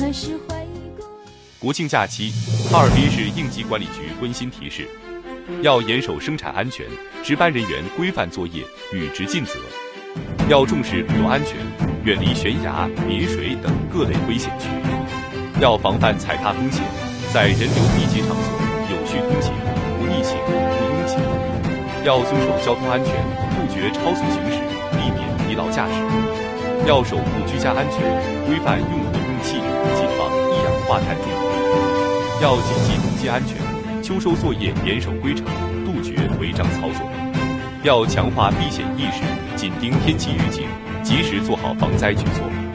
国庆假期，哈尔滨市应急管理局温馨提示：要严守生产安全，值班人员规范作业，履职尽责；要重视旅游安全，远离悬崖、临水等各类危险区；要防范踩踏风险，在人流密集场所有序通行，不逆行、不拥挤；要遵守交通安全，杜绝超速行驶，避免疲劳驾驶；要守护居家安全，规范用火用气，谨防一氧化碳中毒；要谨记统计安全，秋收作业严守规程，杜绝违章操作；要强化避险意识，紧盯天气预警，及时做好防灾举措。